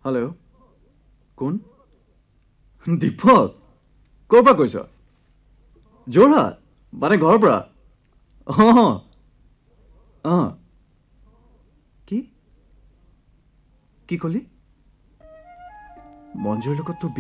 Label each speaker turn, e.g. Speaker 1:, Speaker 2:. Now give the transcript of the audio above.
Speaker 1: hello' কোন দীপক ক'ৰ পৰা কৈছ যোৰহাট মানে ঘৰৰ পৰা অঁ অঁ কি কি ক'লি মঞ্জুৰ লগত তোৰ